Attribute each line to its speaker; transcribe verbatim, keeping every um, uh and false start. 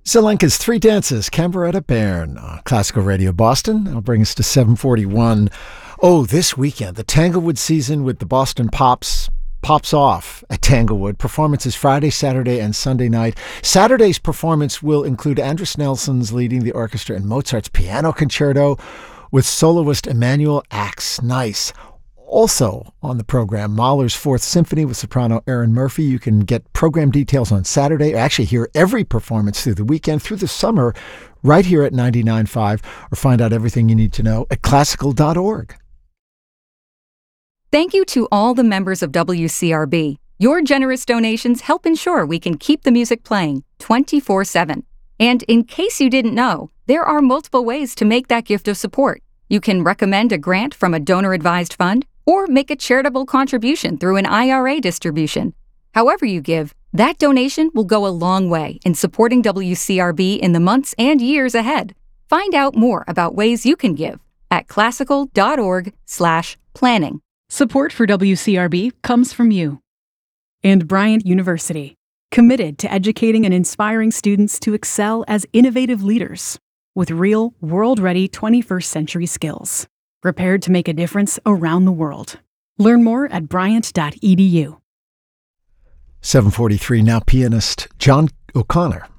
Speaker 1: Zelenka's Three Dances, Camberetta Bairn, uh, Classical Radio Boston. That'll bring us to seven forty-one. Oh, this weekend, the Tanglewood season with the Boston Pops pops off at Tanglewood. Performances Friday, Saturday, and Sunday night. Saturday's performance will include Andris Nelson's leading the orchestra in Mozart's Piano Concerto with soloist Emanuel Ax. Nice. Also on the program, Mahler's Fourth Symphony with soprano Erin Murphy. You can get program details on Saturday, or actually hear every performance through the weekend, through the summer, right here at ninety-nine point five, or find out everything you need to know at classical dot org.
Speaker 2: Thank you to all the members of W C R B. Your generous donations help ensure we can keep the music playing twenty-four seven. And in case you didn't know, there are multiple ways to make that gift of support. You can recommend a grant from a donor-advised fund, or make a charitable contribution through an I R A distribution. However you give, that donation will go a long way in supporting W C R B in the months and years ahead. Find out more about ways you can give at classical dot org slash planning.
Speaker 3: Support for W C R B comes from you. And Bryant University, committed to educating and inspiring students to excel as innovative leaders with real, world-ready twenty-first century skills, prepared to make a difference around the world. Learn more at bryant dot e d u.
Speaker 1: seven forty-three, now pianist John O'Connor